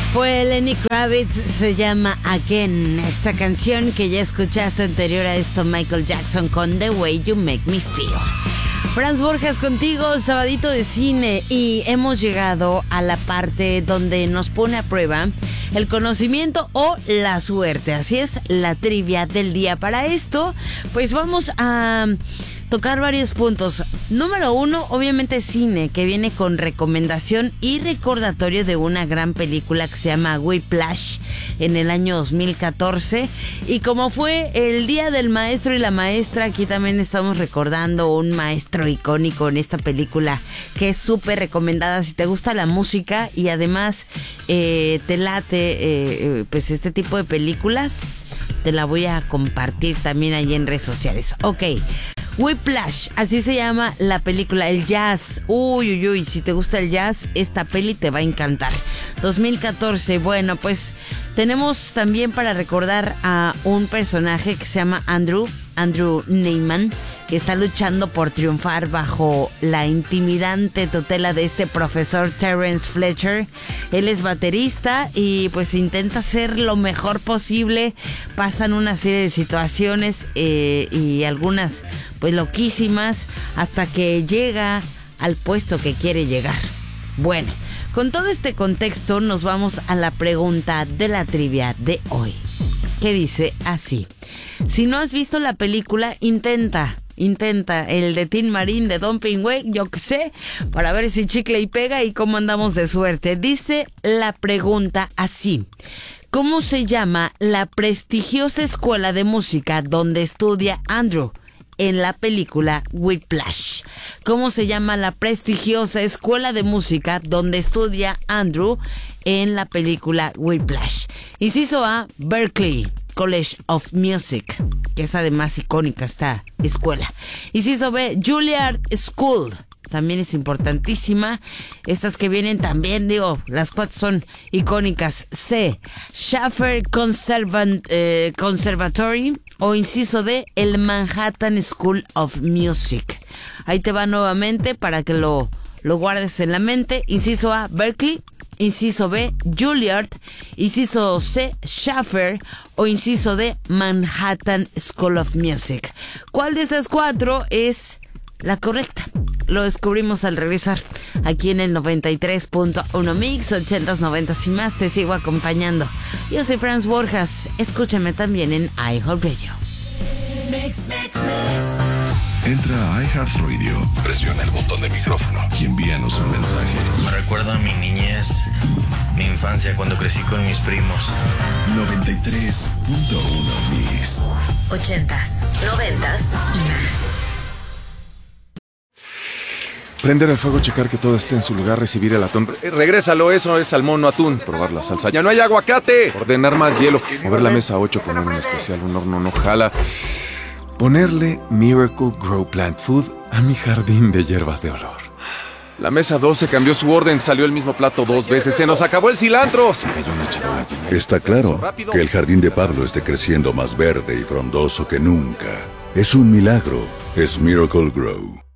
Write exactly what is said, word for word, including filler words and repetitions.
Fue Lenny Kravitz, se llama Again. Esta canción que ya escuchaste anterior a esto, Michael Jackson con The Way You Make Me Feel. Franz Borjas contigo, sabadito de cine, y hemos llegado a la parte donde nos pone a prueba el conocimiento o la suerte. Así es, la trivia del día. Para esto, pues vamos a tocar varios puntos. Número uno, obviamente cine, que viene con recomendación y recordatorio de una gran película que se llama Whiplash en el año dos mil catorce. Y como fue el Día del Maestro y la Maestra, aquí también estamos recordando un maestro icónico en esta película que es súper recomendada si te gusta la música y además eh, te late eh, pues este tipo de películas. Te la voy a compartir también ahí en redes sociales. Ok, Whiplash, así se llama la película, el jazz. Uy, uy, uy, si te gusta el jazz, esta peli te va a encantar. dos mil catorce, bueno, pues tenemos también para recordar a un personaje que se llama Andrew, Andrew Neyman, que está luchando por triunfar bajo la intimidante tutela de este profesor Terence Fletcher. Él es baterista y pues intenta hacer lo mejor posible. Pasan una serie de situaciones eh, y algunas pues loquísimas hasta que llega al puesto que quiere llegar. Bueno, con todo este contexto nos vamos a la pregunta de la trivia de hoy, que dice así: si no has visto la película, intenta Intenta el de Tin Marín de Don Pingüe, yo qué sé, para ver si chicle y pega y cómo andamos de suerte. Dice la pregunta así: ¿cómo se llama la prestigiosa escuela de música donde estudia Andrew en la película Whiplash? ¿Cómo se llama la prestigiosa escuela de música donde estudia Andrew en la película Whiplash? Inciso A, Berklee College of Music, que es además icónica esta escuela. Inciso B, Juilliard School, también es importantísima. Estas que vienen también, digo, las cuatro son icónicas. C, Shaffer Conservan, eh, Conservatory, o inciso D, el Manhattan School of Music. Ahí te va nuevamente para que lo, lo guardes en la mente. Inciso A, Berklee. Inciso B, Juilliard. Inciso C, Shaffer. O inciso D, Manhattan School of Music. ¿Cuál de estas cuatro es la correcta? Lo descubrimos al regresar aquí en el noventa y tres punto uno Mix, ochentas, noventas y más. Te sigo acompañando. Yo soy Franz Borjas. Escúchame también en iHeartRadio. Mix, mix, mix. Entra a iHeartRadio, presiona el botón de micrófono y envíanos un mensaje. Me recuerda a mi niñez, mi infancia cuando crecí con mis primos. noventa y tres punto uno Mix. Ochentas, noventas y más. Prender el fuego, checar que todo esté en su lugar, recibir el atún. Eh, regrésalo, eso es salmón, no atún. Probar la salsa. ¡Ya no hay aguacate! Ordenar más hielo. Mover la mesa ocho, poner un especial, un horno no jala. Ponerle Miracle Grow Plant Food a mi jardín de hierbas de olor. La mesa doce cambió su orden, salió el mismo plato dos veces. ¡Se nos acabó el cilantro! Se cayó una charola llena. Está claro que el jardín de Pablo esté creciendo más verde y frondoso que nunca. Es un milagro. Es Miracle Grow.